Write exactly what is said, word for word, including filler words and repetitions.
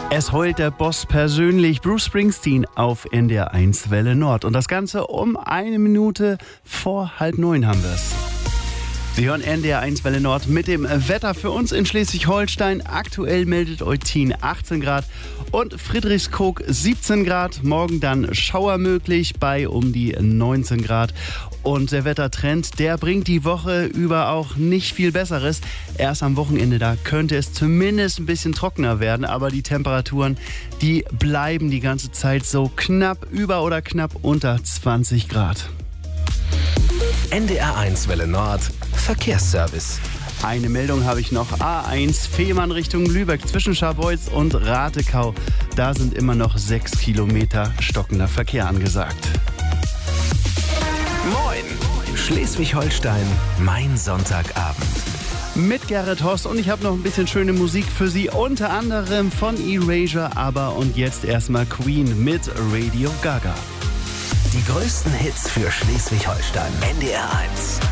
Es heult der Boss persönlich, Bruce Springsteen auf N D R eins Welle Nord. Und das Ganze um eine Minute vor halb neun haben wir es. Sie hören N D R eins Welle Nord mit dem Wetter für uns in Schleswig-Holstein. Aktuell meldet Eutin achtzehn Grad und Friedrichskoog siebzehn Grad. Morgen dann Schauer möglich bei um die neunzehn Grad. Und der Wettertrend, der bringt die Woche über auch nicht viel Besseres. Erst am Wochenende, da könnte es zumindest ein bisschen trockener werden. Aber die Temperaturen, die bleiben die ganze Zeit so knapp über oder knapp unter zwanzig Grad. N D R eins Welle Nord, Verkehrsservice. Eine Meldung habe ich noch. A eins Fehmarn Richtung Lübeck zwischen Scharbeutz und Ratekau. Da sind immer noch sechs Kilometer stockender Verkehr angesagt. Moin! Schleswig-Holstein, mein Sonntagabend. Mit Gerrit Hoss und ich habe noch ein bisschen schöne Musik für Sie, unter anderem von Erasure, aber und jetzt erstmal Queen mit Radio Gaga. Die größten Hits für Schleswig-Holstein. N D R eins.